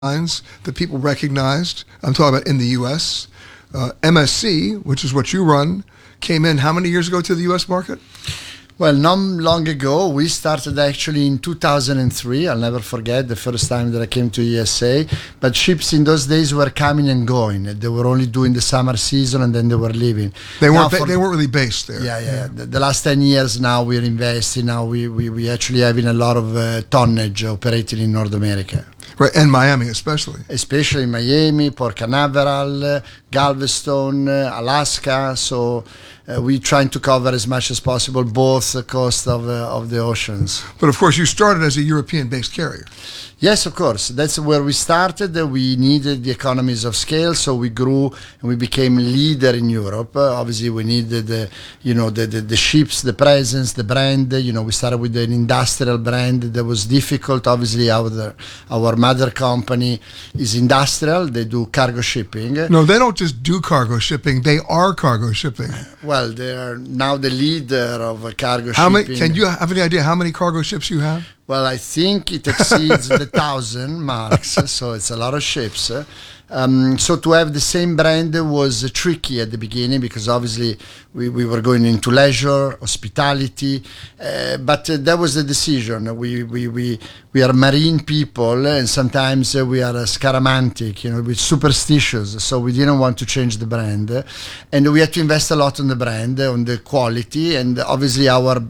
lines that people recognized. I'm talking about in the U.S. MSC, which is what you run, came in how many years ago to the U.S. market? Well, not long ago. We started actually in 2003. I'll never forget the first time that I came to USA. But ships in those days were coming and going. They were only doing the summer season and then they were leaving. They weren't really based there. Yeah. The last 10 years now we're investing. Now we actually having a lot of tonnage operating in North America. Right, and Miami especially. Especially Miami, Port Canaveral, Galveston, Alaska. So we're trying to cover as much as possible both the coast of the oceans. But of course, you started as a European-based carrier. Yes, of course. That's where we started. We needed the economies of scale, so we grew and we became leader in Europe. Obviously, we needed the ships, the presence, the brand. We started with an industrial brand that was difficult. Obviously, our mother company is industrial. They do cargo shipping. No, they don't just do cargo shipping. They are cargo shipping. Well, they are now the leader of cargo shipping. Can you have any idea how many cargo ships you have? Well, I think it exceeds the 1,000 marks, so it's a lot of ships. So to have the same brand was tricky at the beginning because obviously we were going into leisure, hospitality, but that was the decision. We are marine people and sometimes we are scaramantic, we're superstitious, so we didn't want to change the brand. And we had to invest a lot on the brand, on the quality, and obviously our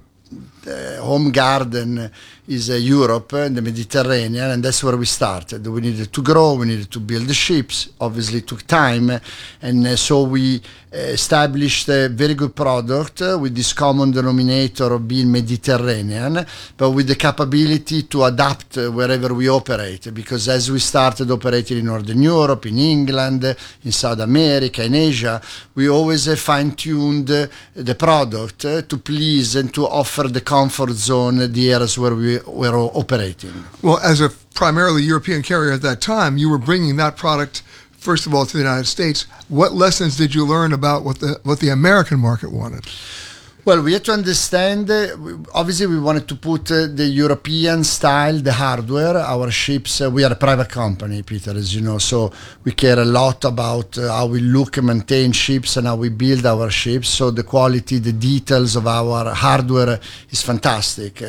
home garden is Europe and the Mediterranean, and that's where we started. We needed to grow, we needed to build the ships. Obviously it took time, and so we established a very good product with this common denominator of being Mediterranean, but with the capability to adapt wherever we operate, because as we started operating in Northern Europe, in England, in South America, in Asia, we always fine-tuned the product to please and to offer the comfort zone, the areas where we were operating. Well, as a primarily European carrier at that time, you were bringing that product first of all to the United States. What lessons did you learn about what the American market wanted? Well, we had to understand, obviously we wanted to put the European style, the hardware, our ships, we are a private company, Peter, as you know, so we care a lot about how we look and maintain ships and how we build our ships, so the quality, the details of our hardware is fantastic.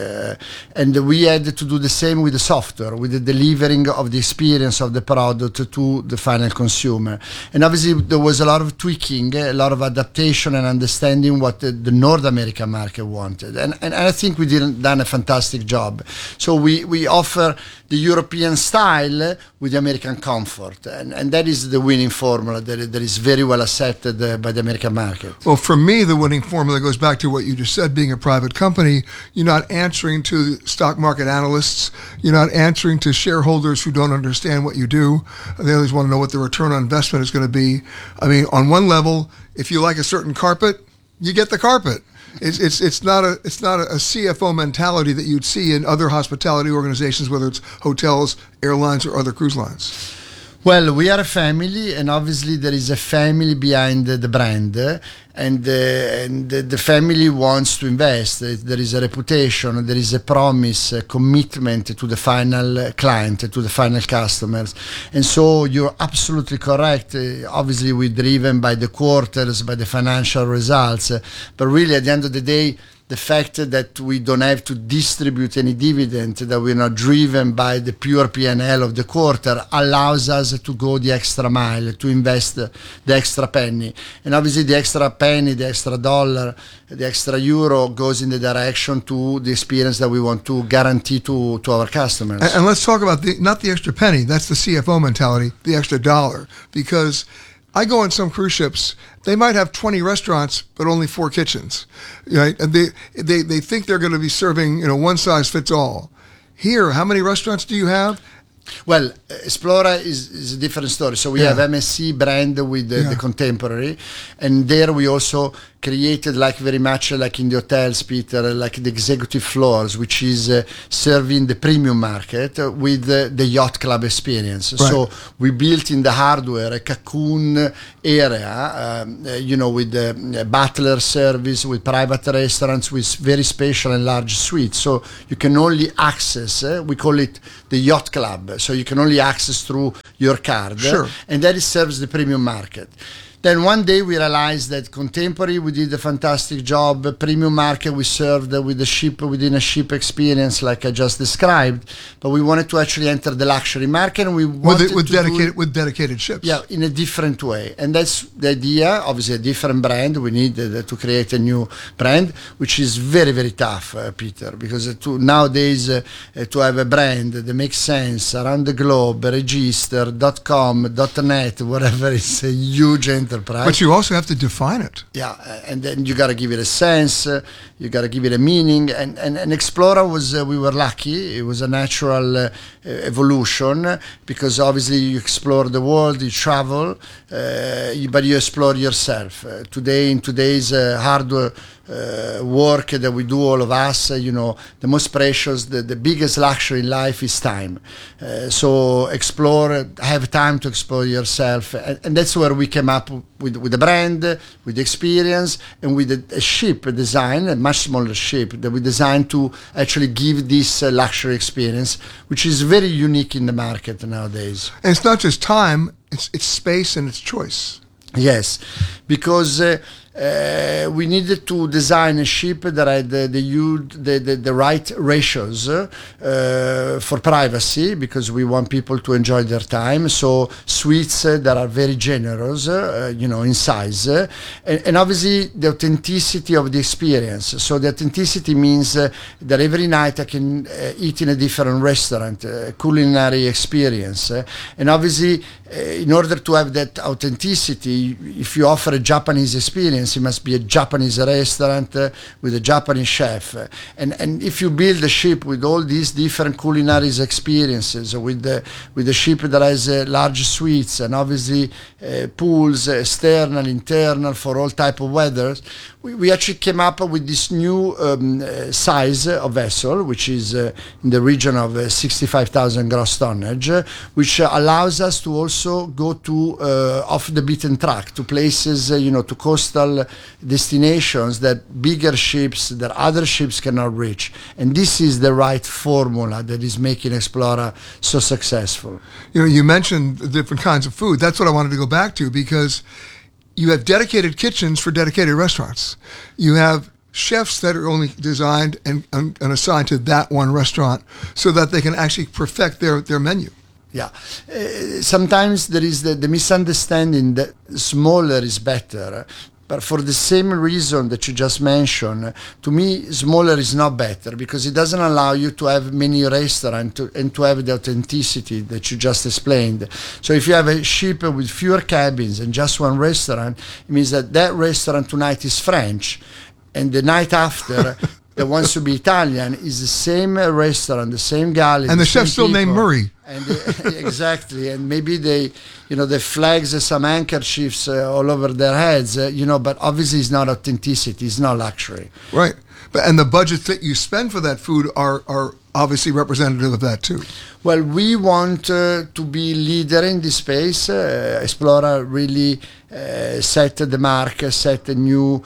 And we had to do the same with the software, with the delivering of the experience of the product to the final consumer. And obviously there was a lot of tweaking, a lot of adaptation and understanding what the North American market wanted, and I think we done a fantastic job. So we offer the European style with the American comfort, and that is the winning formula that is very well accepted by the American market. Well, for me, the winning formula goes back to what you just said. Being a private company, you're not answering to stock market analysts. You're not answering to shareholders who don't understand what you do. They always want to know what the return on investment is going to be. I mean, on one level, if you like a certain carpet, you get the carpet. It's not a CFO mentality that you'd see in other hospitality organizations, whether it's hotels, airlines, or other cruise lines. Well, we are a family, and obviously there is a family behind the brand, and the family wants to invest. There is a reputation, there is a promise, a commitment to the final client, to the final customers. And so you're absolutely correct. Obviously we're driven by the quarters, by the financial results, but really at the end of the day, the fact that we don't have to distribute any dividend, that we're not driven by the pure P&L of the quarter, allows us to go the extra mile, to invest the extra penny. And obviously the extra penny, the extra dollar, the extra euro goes in the direction to the experience that we want to guarantee to our customers. And let's talk about not the extra penny, that's the CFO mentality, the extra dollar. Because I go on some cruise ships, they might have 20 restaurants, but only 4 kitchens. Right? And they think they're going to be serving, one size fits all. Here, how many restaurants do you have? Well, Esplora is a different story. So we have MSC brand with the Contemporary, and there we also created like very much like in the hotels, Peter, like the executive floors, which is serving the premium market with the yacht club experience. Right. So we built in the hardware a cocoon area, with the butler service, with private restaurants, with very special and large suites. So you can only access, we call it the yacht club. So you can only access through your card. Sure. And that serves the premium market. Then one day we realized that Contemporary, we did a fantastic job. Premium market, we served with the ship within a ship experience, like I just described. But we wanted to actually enter the luxury market, and we wanted with dedicated ships. Yeah, in a different way, and that's the idea. Obviously, a different brand. We needed to create a new brand, which is very, very tough, Peter, because nowadays to have a brand that makes sense around the globe, register, .com, .net, whatever, it's a huge enterprise. But you also have to define it. Yeah, and then you got to give it a sense, you got to give it a meaning, and Explora was, we were lucky, it was a natural evolution, because obviously you explore the world, you travel, but you explore yourself. Today, in today's hardware work that we do, all of us, the most precious, the biggest luxury in life is time. So explore, have time to explore yourself, and that's where we came up with the brand, with the experience, and with a ship design, a much smaller ship that we designed to actually give this luxury experience, which is very unique in the market nowadays. And it's not just time, it's space and it's choice. Yes, because we needed to design a ship that had the right ratios for privacy, because we want people to enjoy their time. So suites that are very generous, in size, and obviously the authenticity of the experience. So the authenticity means that every night I can eat in a different restaurant, a culinary experience, and obviously in order to have that authenticity, if you offer a Japanese experience, it must be a Japanese restaurant with a Japanese chef. And if you build a ship with all these different culinary experiences, with the ship that has large suites and obviously pools, external, internal, for all type of weathers, we actually came up with this new size of vessel, which is in the region of 65,000 gross tonnage, which allows us to also go to off the beaten track, to places, to coastal destinations that bigger ships, that other ships cannot reach. And this is the right formula that is making Explora so successful. You mentioned the different kinds of food. That's what I wanted to go back to, because you have dedicated kitchens for dedicated restaurants. You have chefs that are only designed and assigned to that one restaurant so that they can actually perfect their menu. Yeah. Sometimes there is the misunderstanding that smaller is better. But for the same reason that you just mentioned, to me, smaller is not better, because it doesn't allow you to have many restaurants and to have the authenticity that you just explained. So if you have a ship with fewer cabins and just one restaurant, it means that restaurant tonight is French, and the night after, that wants to be Italian, is the same restaurant, the same galley. And the chef's still named Murray. And exactly, and maybe they flags some handkerchiefs all over their heads, but obviously it's not authenticity, it's not luxury. Right, and the budgets that you spend for that food are obviously representative of that too. Well, we want to be leader in this space. Explora really set the mark, set a new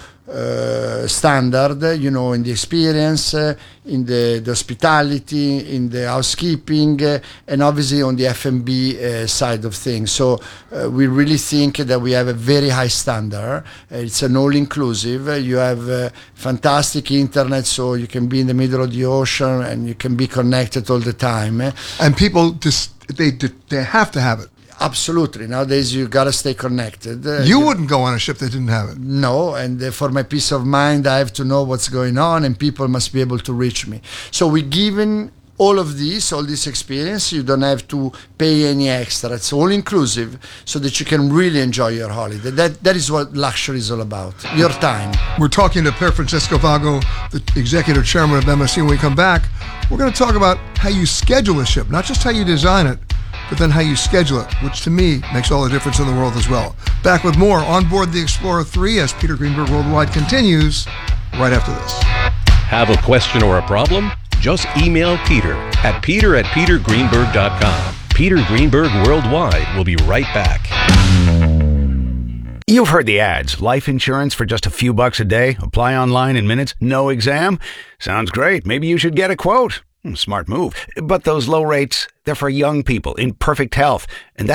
standard, in the experience, in the hospitality, in the housekeeping, and obviously on the F&B side of things. So we really think that we have a very high standard. It's an all-inclusive. You have fantastic internet, so you can be in the middle of the ocean and you can be connected all the time. And people they have to have it. Absolutely. Nowadays, you got to stay connected. You wouldn't go on a ship that didn't have it. No, and for my peace of mind, I have to know what's going on, and people must be able to reach me. So we're given all this experience. You don't have to pay any extra. It's all inclusive, so that you can really enjoy your holiday. That is what luxury is all about. Your time. We're talking to Pier Francesco Vago, the executive chairman of MSC. When we come back, we're going to talk about how you schedule a ship, not just how you design it, but then how you schedule it, which to me makes all the difference in the world as well. Back with more on board the Explorer 3 as Peter Greenberg Worldwide continues right after this. Have a question or a problem? Just email Peter at peter@petergreenberg.com. Peter Greenberg Worldwide will be right back. You've heard the ads. Life insurance for just a few bucks a day. Apply online in minutes. No exam. Sounds great. Maybe you should get a quote. Smart move. But those low rates, they're for young people in perfect health. And